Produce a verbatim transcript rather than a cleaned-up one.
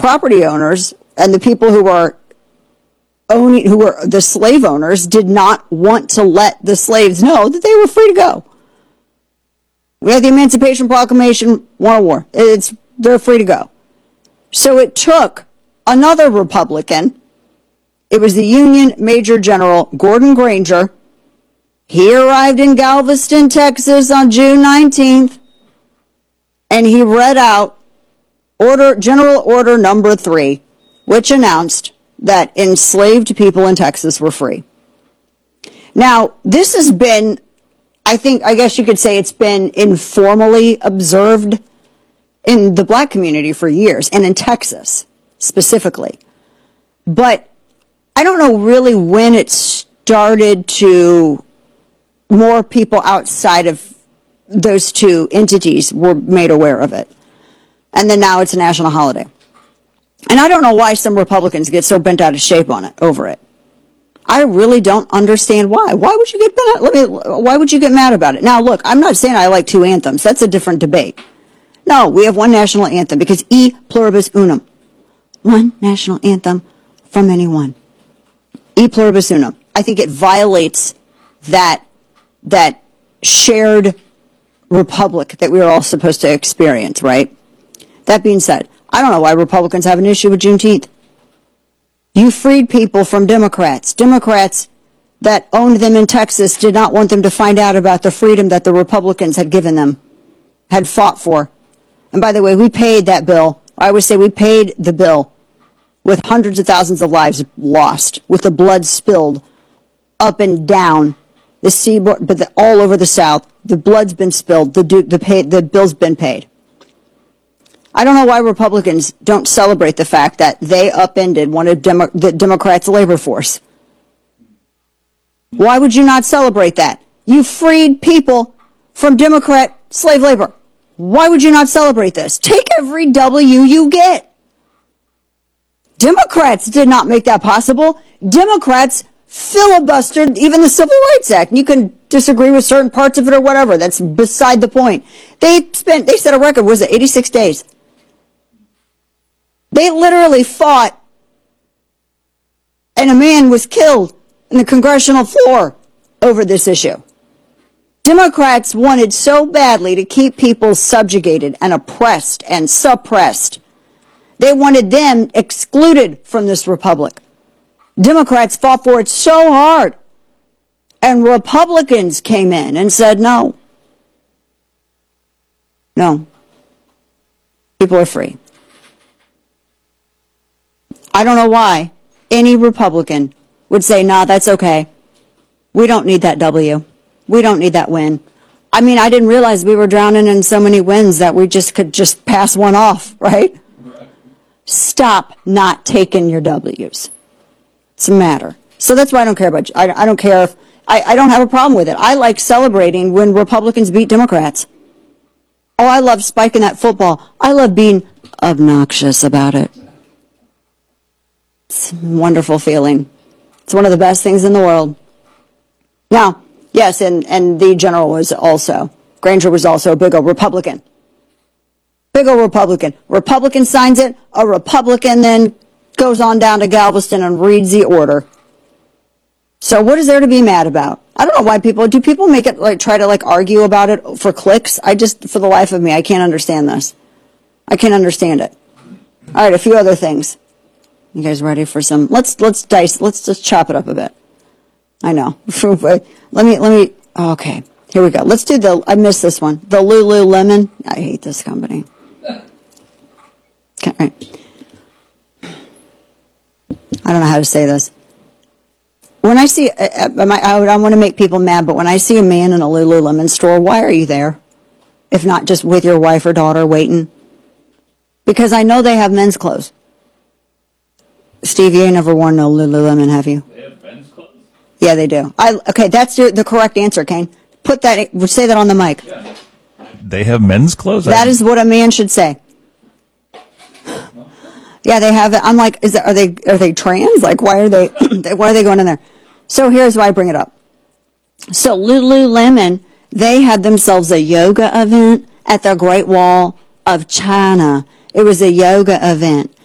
property owners and the people who are owning, who were the slave owners, did not want to let the slaves know that they were free to go. We have the Emancipation Proclamation, won a war. It's, they're free to go. So it took another Republican. It was the Union Major General Gordon Granger. He arrived in Galveston, Texas on June nineteenth, and he read out Order, General Order Number Three, which announced that enslaved people in Texas were free. Now, this has been, I think, I guess you could say it's been informally observed in the black community for years, and in Texas specifically. But I don't know really when it started to, more people outside of those two entities were made aware of it. And then now it's a national holiday. And I don't know why some Republicans get so bent out of shape on it, over it. I really don't understand why. Why would you get bent out? Let me, why would you get mad about it? Now, look, I'm not saying I like two anthems. That's a different debate. No, we have one national anthem because e pluribus unum. One national anthem from anyone. E pluribus unum. I think it violates that, that shared republic that we are all supposed to experience, right? That being said, I don't know why Republicans have an issue with Juneteenth. You freed people from Democrats. Democrats that owned them in Texas did not want them to find out about the freedom that the Republicans had given them, had fought for. And by the way, we paid that bill. I always say we paid the bill with hundreds of thousands of lives lost, with the blood spilled up and down the seaboard, but the, all over the South. The blood's been spilled. The, the, pay, the bill's been paid. I don't know why Republicans don't celebrate the fact that they upended one of Demo- the Democrats' labor force. Why would you not celebrate that? You freed people from Democrat slave labor. Why would you not celebrate this? Take every W you get. Democrats did not make that possible. Democrats filibustered even the Civil Rights Act. You can disagree with certain parts of it or whatever. That's beside the point. They spent, they set a record, was it eighty-six days? They literally fought, and a man was killed in the congressional floor over this issue. Democrats wanted so badly to keep people subjugated and oppressed and suppressed. They wanted them excluded from this republic. Democrats fought for it so hard. And Republicans came in and said, no. No. People are free. I don't know why any Republican would say, nah, that's okay. We don't need that W. We don't need that win. I mean, I didn't realize we were drowning in so many wins that we just could just pass one off, right? Right. Stop not taking your W's. It's a matter. So that's why I don't care about, I, I don't care if, I, I don't have a problem with it. I like celebrating when Republicans beat Democrats. Oh, I love spiking that football. I love being obnoxious about it. It's a wonderful feeling. It's one of the best things in the world. Now, yes, and, and the general was also, Granger was also a big old Republican. Big old Republican. Republican signs it, a Republican then goes on down to Galveston and reads the order. So what is there to be mad about? I don't know why people, do people make it like, try to like argue about it for clicks? I just, for the life of me, I can't understand this. I can't understand it. All right, a few other things. You guys ready for some, let's, let's dice, let's just chop it up a bit. I know. let me, let me, oh, okay. Here we go. Let's do the, I missed this one. The Lululemon. I hate this company. Okay, right. I don't know how to say this. When I see, I, I, I want to make people mad, but when I see a man in a Lululemon store, why are you there? If not just with your wife or daughter waiting? Because I know they have men's clothes. Steve, you ain't never worn no Lululemon, have you? They have men's clothes? Yeah, they do. I okay, that's the, the correct answer, Kane. Put that, say that on the mic. Yeah. They have men's clothes? That is what a man should say. Yeah, they have it. I'm like, is that, are they are they trans? Like, why are they why are they going in there? So here's why I bring it up. So Lululemon, they had themselves a yoga event at the Great Wall of China. It was a yoga event.